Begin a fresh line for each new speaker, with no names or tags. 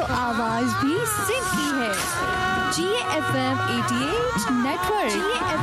तो आवाज भी सिंक की है। GFM 88 network.